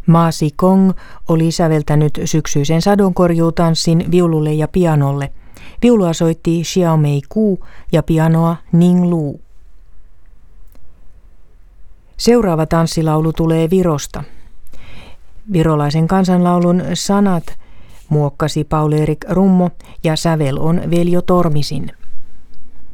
Ma Si-kong oli säveltänyt syksyisen sadonkorjuutanssin viululle ja pianolle. Viulua soitti Xiao Mei-ku ja pianoa Ning Lu. Seuraava tanssilaulu tulee Virosta. Virolaisen kansanlaulun sanat muokkasi Paul-Erik Rummo ja sävel on Veljo Tormisin.